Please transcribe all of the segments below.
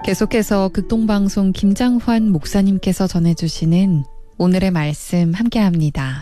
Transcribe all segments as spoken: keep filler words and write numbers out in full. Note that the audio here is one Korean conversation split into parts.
계속해서 극동방송 김장환 목사님께서 전해주시는 오늘의 말씀 함께합니다.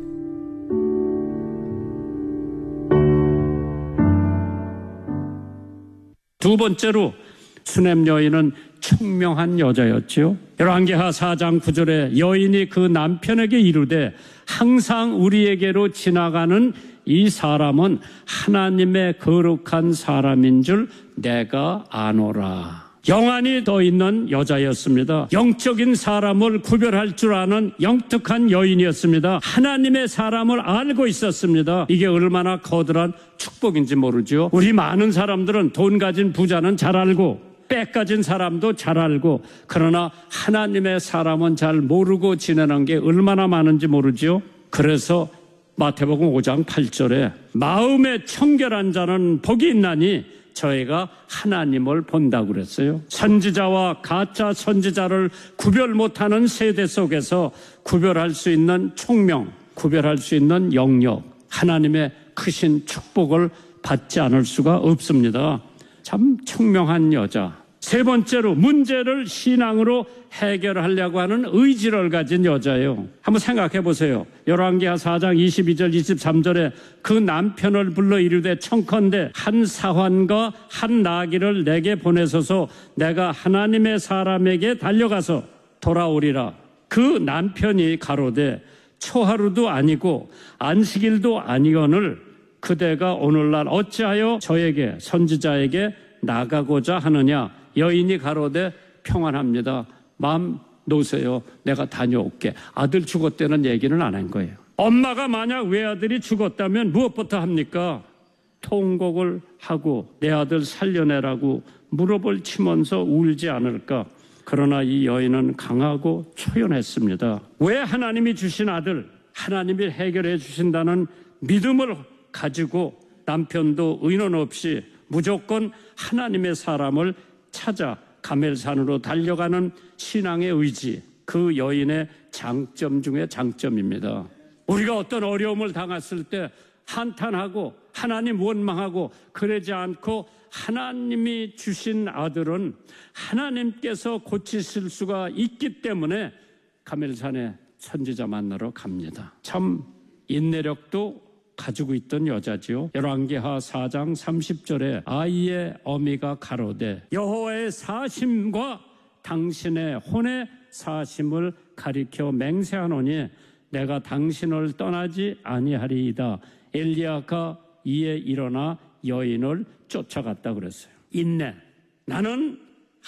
두 번째로 수넴 여인은 총명한 여자였지요. 열왕기하 사 장 구 절에 여인이 그 남편에게 이르되 항상 우리에게로 지나가는 이 사람은 하나님의 거룩한 사람인 줄 내가 아노라. 영안이 더 있는 여자였습니다. 영적인 사람을 구별할 줄 아는 영특한 여인이었습니다. 하나님의 사람을 알고 있었습니다. 이게 얼마나 거대한 축복인지 모르죠. 우리 많은 사람들은 돈 가진 부자는 잘 알고 빽 가진 사람도 잘 알고, 그러나 하나님의 사람은 잘 모르고 지내는 게 얼마나 많은지 모르죠. 그래서 마태복음 오 장 팔 절에 마음에 청결한 자는 복이 있나니 저희가 하나님을 본다고 그랬어요. 선지자와 가짜 선지자를 구별 못하는 세대 속에서 구별할 수 있는 총명, 구별할 수 있는 영역, 하나님의 크신 축복을 받지 않을 수가 없습니다. 참 청명한 여자. 세 번째로 문제를 신앙으로 해결하려고 하는 의지를 가진 여자예요. 한번 생각해 보세요. 열왕기하 사 장 이십이 절 이십삼 절에 그 남편을 불러 이르되 청컨대 한 사환과 한 나귀를 내게 보내소서 내가 하나님의 사람에게 달려가서 돌아오리라. 그 남편이 가로되 초하루도 아니고 안식일도 아니거늘 그대가 오늘날 어찌하여 저에게 선지자에게 나가고자 하느냐. 여인이 가로되 평안합니다. 마음 놓으세요. 내가 다녀올게. 아들 죽었다는 얘기는 안 한 거예요. 엄마가 만약 외아들이 죽었다면 무엇부터 합니까? 통곡을 하고 내 아들 살려내라고 무릎을 치면서 울지 않을까? 그러나 이 여인은 강하고 초연했습니다. 왜 하나님이 주신 아들, 하나님이 해결해 주신다는 믿음을 가지고 남편도 의논 없이 무조건 하나님의 사람을 찾아 가멜산으로 달려가는 신앙의 의지, 그 여인의 장점 중에 장점입니다. 우리가 어떤 어려움을 당했을 때 한탄하고 하나님 원망하고 그러지 않고 하나님이 주신 아들은 하나님께서 고치실 수가 있기 때문에 가멜산에 선지자 만나러 갑니다. 참 인내력도 가지고 있던 여자지요. 열왕기하 사 장 삼십 절에 아이의 어미가 가로되 여호와의 사심과 당신의 혼의 사심을 가리켜 맹세하노니 내가 당신을 떠나지 아니하리이다. 엘리야가 이에 일어나 여인을 쫓아갔다 그랬어요. 인내. 나는